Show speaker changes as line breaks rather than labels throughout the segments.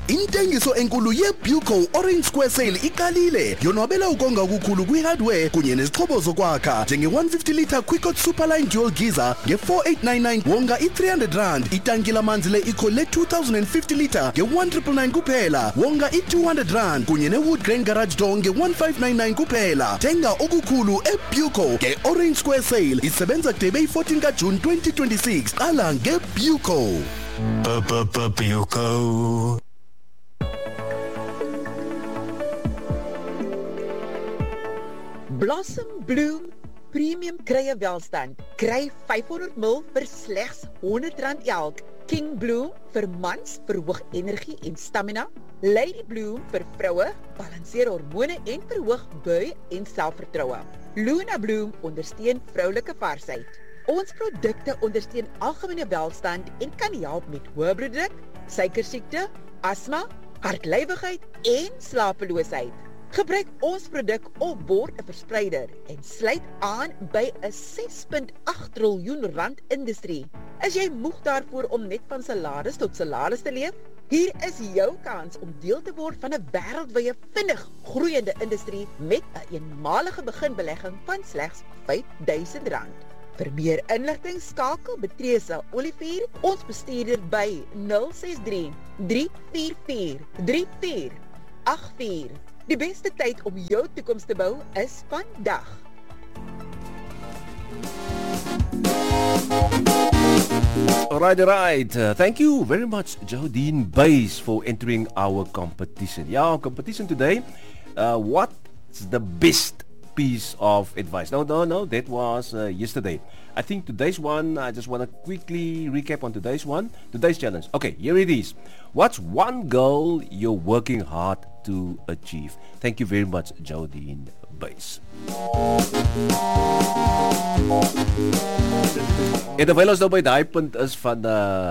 Intengiso enkulu yeBuco Orange Square Sale iqalile. Yonwabela ukonga okukhulu kwi-hardware kunye nezixhobo zokwakha njenge-150 litre Quickot Superline Dual Geyser nge-4899 wonga i-R300. Itanki lamanzi le-Eco le-2050 litre nge-1999 kuphela. Wonga i-R200 kunye ne-Wood Grain Garage Door nge-1599 kuphela. Thenga okukhulu eBuco nge-Orange Square Sale. Isebenza kudebe i-14 kaJune 2026. Qala ngeBuco.
Buco.
Blossom Bloom Premium krye welstand. Kry 500 ml vir slegs R100 elk. King Bloom vir mans verhoog energie en stamina. Lady Bloom vir vroue balanseer hormone en verhoog bui en selfvertroue. Luna Bloom ondersteun vroulike varsheid. Ons produkte ondersteun algemene welstand en kan help met hoë bloeddruk, suikersiekte, asma, hartlywigheid en slapeloosheid. Gebruik ons produk of word 'n verspreider en sluit aan by 'n R6.8 triljoen industrie. Is jy moeg daarvoor om net van salaris tot salaris te leef? Hier is jou kans om deel te word van 'n wêreldwye vinnig groeiende industrie met 'n eenmalige beginbelegging van slegs R5000. Vir meer inligting skakel Betresa Olivier, ons bestuurder by 063 344 3484. Die beste tyd om jou toekoms te bou is vandag.
Right. Thank you very much, Jodine Buys, for entering our competition. Yeah, our competition today. What's the best piece of advice? No, that was yesterday. I think today's one, I just want to quickly recap on today's one. Today's challenge. Okay, here it is. What's one goal you're working hard to achieve? Thank you very much, Jodine Buys. En terwyl ons nou by daai punt is van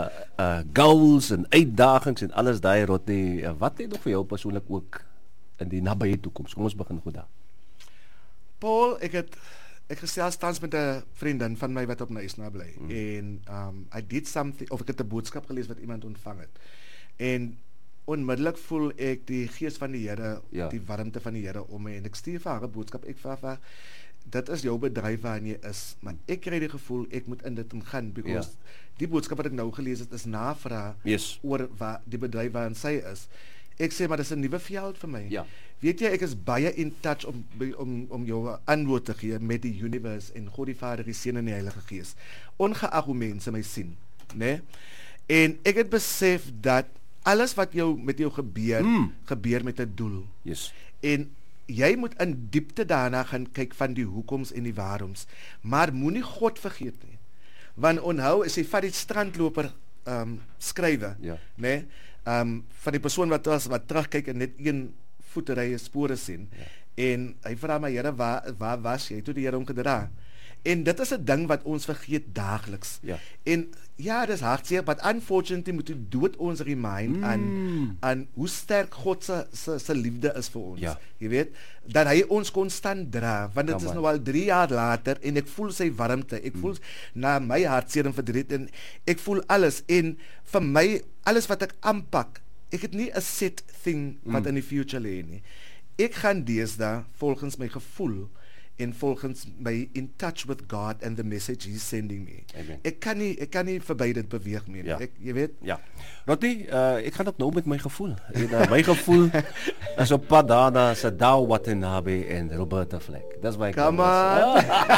goals en uitdagings en alles daai Rodney, wat het nog vir jou persoonlik ook in die nabye toekoms? Kom ons begin goed daar.
Paul, ek gesels tans met 'n vriendin van my wat op Knysna bly. En I did something, of ek het 'n boodskap gelees wat iemand ontvang het. En onmiddellik voel ek die gees van die Here, die warmte van die Here om my, en ek stuur vir haar 'n boodskap. Ek vra vir, dit is jou bedryf waarin jy is, maar ek kry die gevoel ek moet in dit gaan, because die boodskap wat ek nou gelees het is navraag oor die bedryf waarin sy is. Ek sê, maar dis 'n nuwe veld vir my. Ja. Weet jy, ek is baie in touch om jou antwoord te gee met die universe en God die Vader, die Seun en die Heilige Gees. Ongeag hoe mense my sien, né? En ek het besef dat alles wat met jou gebeur met 'n doel. Yes. En jy moet in diepte daarna gaan kyk van die hoekoms en die waaroms, maar moenie God vergeet nie. Want onthou, as jy vat die strandloper skrywe, né? Van die persoon wat terugkyk en net een voeterye spore sien, en hy vra my, Here, waar was jy toe die Here hom gedra? En dit is 'n ding wat ons vergeet daagliks. En ja, dis hartseer, but unfortunately moet jy dood ons remind aan hoe sterk God se liefde is vir ons. Jy weet, dat hy ons konstant dra, want dit is nou al 3 jaar later, en ek voel sy warmte, ek voel na my hartseer en verdriet, en ek voel alles, en vir my, alles wat ek aanpak, ek het nie 'n set thing wat in die future lê nie. Ek gaan deesdae volgens my gevoel en volgens my in touch with God and the message he's sending me. Amen. Ek kan nie verby dit beweeg meer. Jy weet? Ja.
Rodney, ek gaan ook nou met my gevoel. En my gevoel is op pad daarna se Dau Watanabe en Roberta Fleck. Dis my.
Come on.